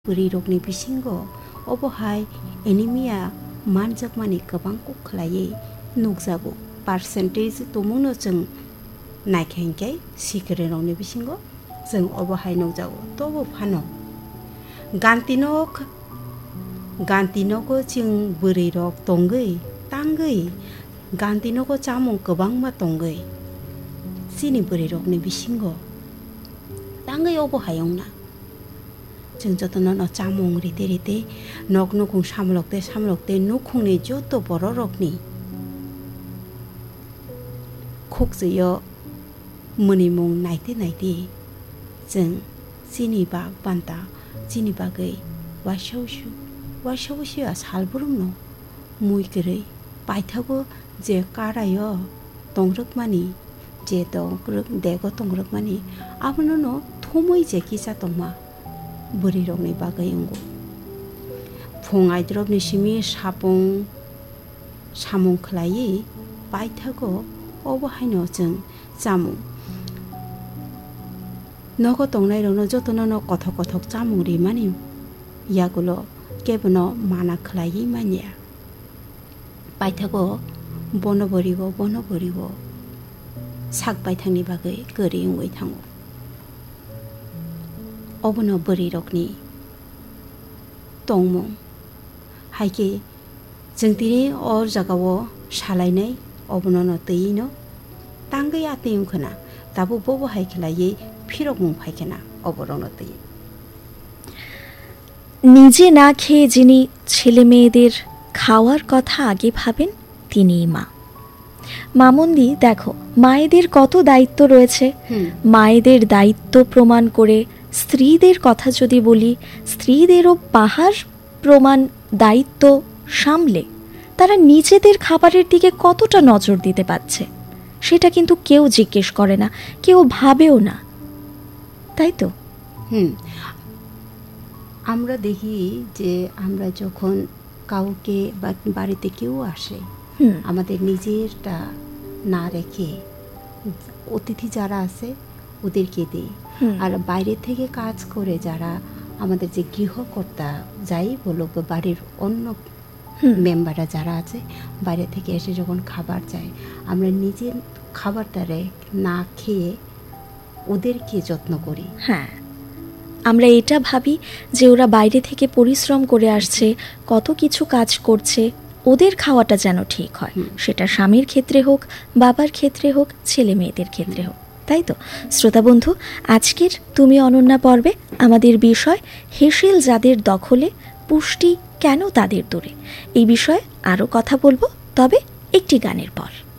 बोरै रगनि बिसिंगो अबहाय एनिमिया मानजागमानि गोबां खख्लायै नुगजागो पार्सेन्टेज तमुनो जों नायखांखाय सिखरे रगनि बिसिंगो जों अबहाय नुगजागो तबो फानो गान्तिनोगो जों बोरै रग तंगै तांगै गान्तिनोगो चामुं गोबां मा तंगै सिनि बोरै रगनि बिसिंगो तांगै अबहायंना जों जतनो न चामुं रिते रिते नक नुखुं सामलकते नुखुंनि जत बर रगनि खकजयो मोनिमुं नायते जों सिनि बाग बान्ता सिनि बागै वासावसुआ सालबुरुमनो मुइगरै पाइथाबो जे कारायो तंग्रकमानि जे देगो तंग्रकमानि आबनो न थमै जे किसा तंमा बोरै रगनि बागै अंगो फुं आइद्रबनि सिमि सामुं खलायै पाइथागो अबहायनो जों चामुं नगो तंनाय रनो जतनो न कथक चामुं रिमानि यागुलो केबनो माना खलायै मानिया पाइथागो बन बरिगो साग बायथांनि बागै गोरै उंगै थाङो अबनो बोरै रगनि तंमुं हायके जों दिनै अर जागाव सालायनाय अबनो न तैनो तांगै आतेयुं खोना दाबो बबो हायखलायै फिरगमुं फायखेना अबरनो तै নিজে না খেয়ে যিনি ছেলে মেয়েদের খাওয়ার কথা আগে ভাবেন তিনিই মা। মামুন্দি দেখো মায়েদের কত দায়িত্ব রয়েছে, মায়েদের দায়িত্ব প্রমাণ করে স্ত্রীদের কথা যদি বলি, স্ত্রীদেরও পাহাড় প্রমাণ দায়িত্ব সামলে তারা নিজেদের খাবারের দিকে কতটা নজর দিতে পারছে সেটা কিন্তু কেউ জিজ্ঞেস করে না, কেউ ভাবেও না, তাই তো? আমরা দেখি যে আমরা যখন কাউকে বা বাড়িতে কেউ আসে আমাদের নিজেরটা না রেখে অতিথি যারা আছে ওদেরকে দিই, আর বাইরে থেকে কাজ করে যারা আমাদের যে গৃহকর্তা যাই বলো বাড়ির অন্য মেম্বাররা যারা আছে বাইরে থেকে এসে যখন খাবার চায় আমরা নিজের খাবারটারে না খেয়ে ওদেরকে যত্ন করি। হ্যাঁ, আমরা এটা ভাবি যে ওরা বাইরে থেকে পরিশ্রম করে আসছে, কত কিছু কাজ করছে, ওদের খাওয়াটা যেন ঠিক হয়, সেটা স্বামীর ক্ষেত্রে হোক, বাবার ক্ষেত্রে হোক, ছেলে মেয়েদের ক্ষেত্রে হোক, তাই তো? শ্রোতা বন্ধু, আজকের তুমি অনন্যা পর্বে আমাদের বিষয় হেসেল যাদের দখলে, পুষ্টি কেন তাদের দূরে, এই বিষয়ে আরও কথা বলবো, তবে একটি গানের পর।